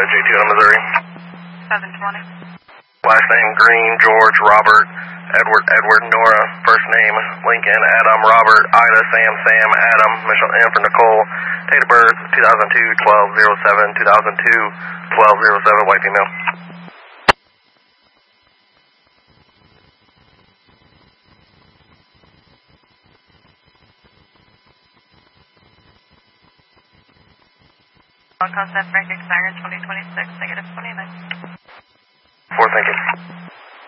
J2 in Missouri. 720. Last name Green, George, Robert, Edward, Nora. First name Lincoln, Adam, Robert, Ida, Sam, Adam, Michelle M for Nicole. Date of birth 2002, 12/07, 2002, 12/07, white female. Contact Frank Exire 2026, -29. 4, thank you.